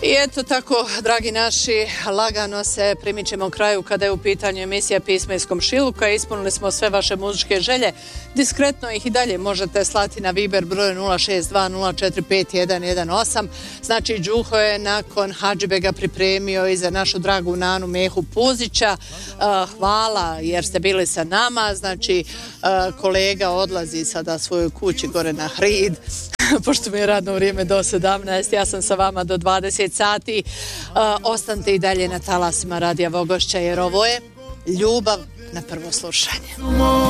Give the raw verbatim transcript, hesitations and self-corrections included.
I eto tako, dragi naši, lagano se primičemo kraju kada je u pitanju emisija Pisma iz komšiluka. Ispunili smo sve vaše muzičke želje. Diskretno ih i dalje možete slati na Viber broj nula šest dva nula četiri pet jedan jedan osam. Znači, Đuho je nakon Hadžibega pripremio i za našu dragu Nanu Mehu Puzića. Uh, hvala jer ste bili sa nama. Znači, uh, kolega odlazi sada svojoj kući gore na Hrid. Pošto mi je radno vrijeme do sedamnaest, ja sam sa vama do dvadeset sati. Uh, ostanite i dalje na talasima Radija Vogošća jer ovo je ljubav na prvo slušanje.